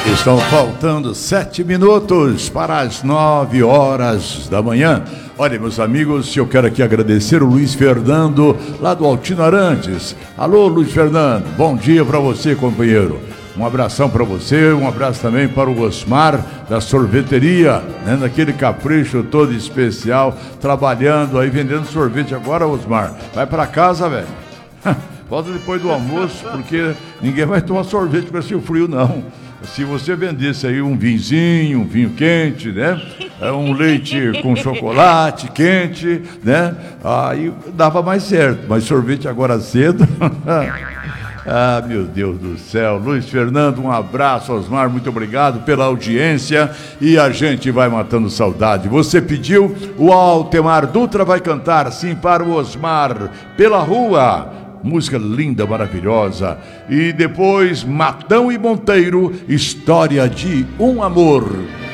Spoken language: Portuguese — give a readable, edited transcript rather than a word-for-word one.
Estão faltando 7 minutos para as 9 horas da manhã. Olha, meus amigos, eu quero aqui agradecer o Luiz Fernando, lá do Altino Arantes. Alô, Luiz Fernando, bom dia para você, companheiro. Um abração para você, um abraço também para o Osmar, da sorveteria, né, naquele capricho todo especial, trabalhando aí, vendendo sorvete agora, Osmar. Vai para casa, velho. Volta depois do almoço, porque ninguém vai tomar sorvete com esse frio, não. Se você vendesse aí um vinhozinho, um vinho quente, né? Um leite com chocolate quente, né? Aí dava mais certo. Mas sorvete agora cedo... Ah, meu Deus do céu. Luiz Fernando, um abraço. Osmar, muito obrigado pela audiência. E a gente vai matando saudade. Você pediu, o Altemar Dutra vai cantar, sim, para o Osmar, Pela Rua. Música linda, maravilhosa. E depois, Matão e Monteiro, História de um Amor.